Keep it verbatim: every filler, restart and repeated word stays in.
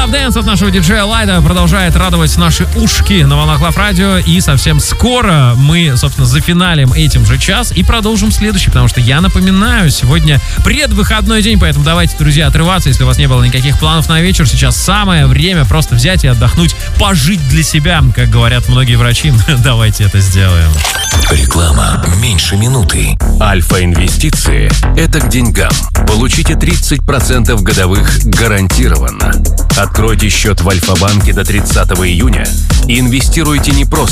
Love Dance от нашего диджея Лайда продолжает радовать наши ушки на волнах Love Radio. И совсем скоро мы, собственно, зафиналим этим же час и продолжим следующий, потому что я напоминаю, сегодня предвыходной день, поэтому давайте, друзья, отрываться, если у вас не было никаких планов на вечер. Сейчас самое время просто взять и отдохнуть, пожить для себя, как говорят многие врачи. Давайте это сделаем. Реклама меньше минуты. Альфа-инвестиции – это к деньгам. Получите тридцать процентов годовых гарантированно. Откройте счет в Альфа-банке до тридцатого июня и инвестируйте не просто